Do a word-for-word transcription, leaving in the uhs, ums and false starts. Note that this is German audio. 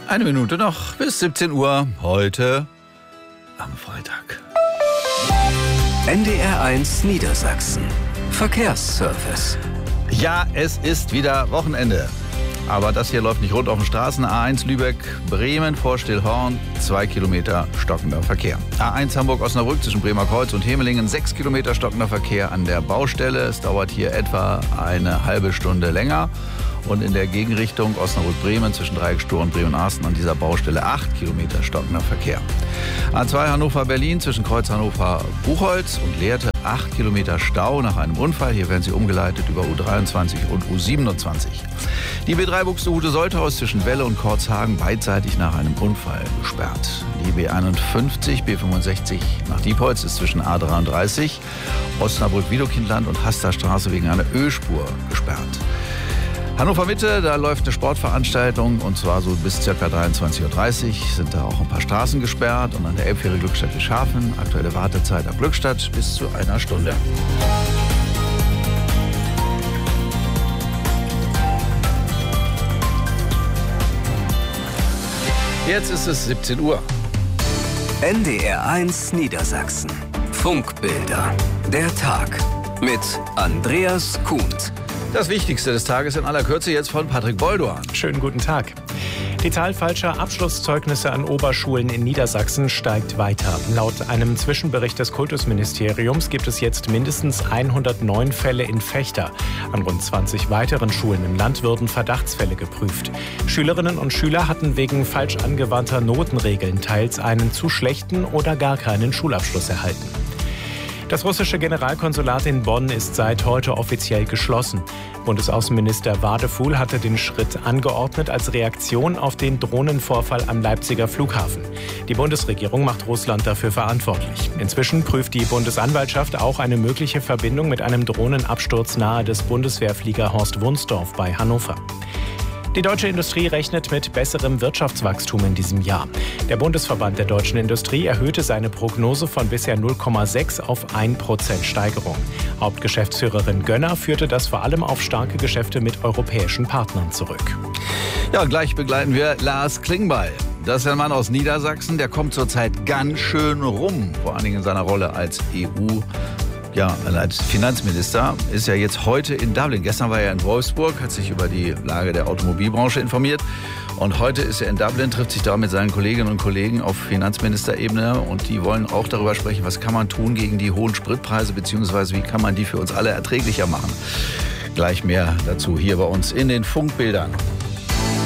Eine Minute noch bis siebzehn Uhr, heute am Freitag. N D R eins Niedersachsen. Verkehrsservice. Ja, es ist wieder Wochenende. Aber das hier läuft nicht rund auf den Straßen. A eins Lübeck, Bremen vor Stillhorn, zwei Kilometer stockender Verkehr. A eins Hamburg-Osnabrück zwischen Bremer Kreuz und Hemelingen, sechs Kilometer stockender Verkehr an der Baustelle. Es dauert hier etwa eine halbe Stunde länger. Und in der Gegenrichtung Osnabrück-Bremen zwischen Dreiecksstur und Bremen-Arsten an dieser Baustelle acht Kilometer stockender Verkehr. A zwei Hannover-Berlin zwischen Kreuz Hannover-Buchholz und Lehrte acht Kilometer Stau nach einem Unfall. Hier werden sie umgeleitet über U dreiundzwanzig und U siebenundzwanzig. Die B drei Buxtehude Solthaus zwischen Welle und Korzhagen beidseitig nach einem Unfall gesperrt. Die B einundfünfzig, B fünfundsechzig nach Diepholz ist zwischen A dreiunddreißig, Osnabrück-Widokindland und Hasterstraße wegen einer Ölspur gesperrt. Hannover Mitte, da läuft eine Sportveranstaltung und zwar so bis ca. dreiundzwanzig Uhr dreißig sind da auch ein paar Straßen gesperrt und an der Elbfähre Glückstadt-Scharfen aktuelle Wartezeit ab Glückstadt bis zu einer Stunde. Jetzt ist es siebzehn Uhr. N D R eins Niedersachsen. Funkbilder. Der Tag mit Andreas Kuhnt. Das Wichtigste des Tages in aller Kürze jetzt von Patrick Bolduan. Schönen guten Tag. Die Zahl falscher Abschlusszeugnisse an Oberschulen in Niedersachsen steigt weiter. Laut einem Zwischenbericht des Kultusministeriums gibt es jetzt mindestens hundertneun Fälle in Vechta. An rund zwanzig weiteren Schulen im Land würden Verdachtsfälle geprüft. Schülerinnen und Schüler hatten wegen falsch angewandter Notenregeln teils einen zu schlechten oder gar keinen Schulabschluss erhalten. Das russische Generalkonsulat in Bonn ist seit heute offiziell geschlossen. Bundesaußenminister Wadefuhl hatte den Schritt angeordnet als Reaktion auf den Drohnenvorfall am Leipziger Flughafen. Die Bundesregierung macht Russland dafür verantwortlich. Inzwischen prüft die Bundesanwaltschaft auch eine mögliche Verbindung mit einem Drohnenabsturz nahe des Bundeswehrflieger Horst Wunsdorf bei Hannover. Die deutsche Industrie rechnet mit besserem Wirtschaftswachstum in diesem Jahr. Der Bundesverband der deutschen Industrie erhöhte seine Prognose von bisher null Komma sechs auf ein Prozent Steigerung. Hauptgeschäftsführerin Gönner führte das vor allem auf starke Geschäfte mit europäischen Partnern zurück. Ja, gleich begleiten wir Lars Klingbeil. Das ist ein Mann aus Niedersachsen, der kommt zurzeit ganz schön rum, vor allen Dingen in seiner Rolle als E U- Ja, als Finanzminister ist er jetzt heute in Dublin. Gestern war er in Wolfsburg, hat sich über die Lage der Automobilbranche informiert. Und heute ist er in Dublin, trifft sich da mit seinen Kolleginnen und Kollegen auf Finanzministerebene. Und die wollen auch darüber sprechen, was kann man tun gegen die hohen Spritpreise, beziehungsweise wie kann man die für uns alle erträglicher machen. Gleich mehr dazu hier bei uns in den Funkbildern.